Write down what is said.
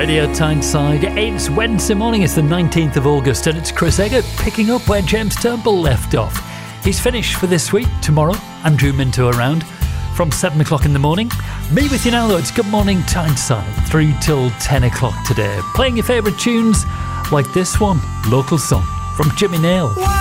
Radio Tyneside. It's Wednesday morning, it's the 19th of August, and it's Chris Eggert picking up where James Turnbull left off. He's finished for this week. Tomorrow, Andrew Minto around from 7 o'clock in the morning. Me with you now, though. It's Good Morning Tyneside, 3 till 10 o'clock today. Playing your favourite tunes like this one, Local Song from Jimmy Nail.